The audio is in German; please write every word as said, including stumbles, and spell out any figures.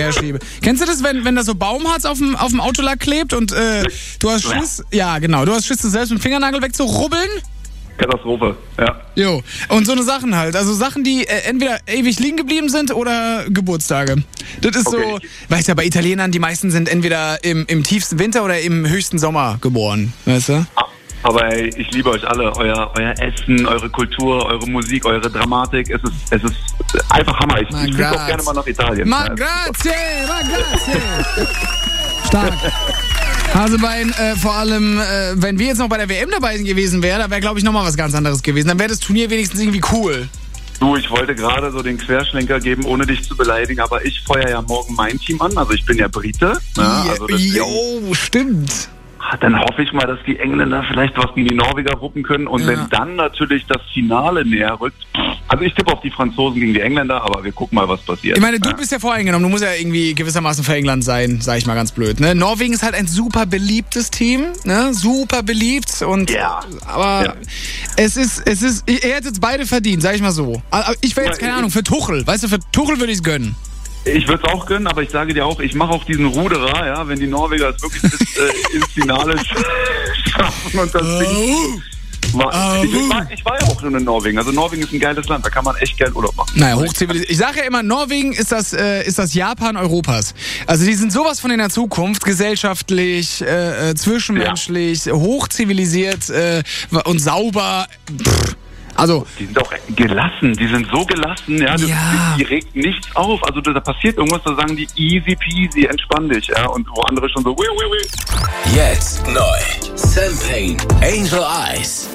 herschiebe. Kennst du das, wenn, wenn da so Baumharz auf dem, auf dem Autolack klebt und äh, du hast Schiss, ja genau, du hast Schiss, du selbst mit dem Fingernagel wegzurubbeln? Katastrophe, ja. Jo, und so eine Sachen halt. Also Sachen, die äh, entweder ewig liegen geblieben sind oder Geburtstage. Das ist Okay. so, weißt du, bei Italienern, die meisten sind entweder im, im tiefsten Winter oder im höchsten Sommer geboren, weißt du? Aber ey, ich liebe euch alle. Euer, euer Essen, eure Kultur, eure Musik, eure Dramatik. Es ist, es ist einfach Hammer. Ich, ich fliege auch gerne mal nach Italien. Ma Ja, grazie, ma grazie. Stark. Hasebein, äh, vor allem, äh, wenn wir jetzt noch bei der W M dabei gewesen wären, da wäre, glaube ich, nochmal was ganz anderes gewesen. Dann wäre das Turnier wenigstens irgendwie cool. Du, ich wollte gerade so den Querschlenker geben, ohne dich zu beleidigen, aber ich feuer ja morgen mein Team an. Also ich bin ja Brite. Ja, also deswegen- Jo, stimmt. Dann hoffe ich mal, dass die Engländer vielleicht was gegen die Norweger wuppen können. Und Ja. wenn dann natürlich das Finale näher rückt, also ich tippe auf die Franzosen gegen die Engländer, aber wir gucken mal, was passiert. Ich meine, du Ja. bist ja voreingenommen, du musst ja irgendwie gewissermaßen für England sein, sag ich mal ganz blöd. Ne? Norwegen ist halt ein super beliebtes Team, ne? Super beliebt und Ja. aber Ja. es ist, es ist, er hätte jetzt beide verdient, sag ich mal so. Aber ich wäre jetzt, keine Ja, Ahnung, für Tuchel, weißt du, für Tuchel würde ich es gönnen. Ich würde es auch gönnen, aber ich sage dir auch, ich mache auch diesen Ruderer, ja, wenn die Norweger es wirklich bis äh, ins Finale schaffen und das Ding. War, ich, ich, war, ich war ja auch schon in Norwegen. Also Norwegen ist ein geiles Land, da kann man echt geil Urlaub machen. Naja, hochzivilisiert. Ich sage ja immer, Norwegen ist das, äh, ist das Japan Europas. Also die sind sowas von in der Zukunft, gesellschaftlich, äh, äh, zwischenmenschlich, hochzivilisiert äh, und sauber. Pff. Also, Die sind auch gelassen, die sind so gelassen, ja, das, Ja. Die, die regt nichts auf. Also da, da passiert irgendwas, da sagen die easy peasy, entspann dich, ja, und wo andere schon so, wii, wii, wii. Jetzt neu. Sam Payne, Angel Eyes.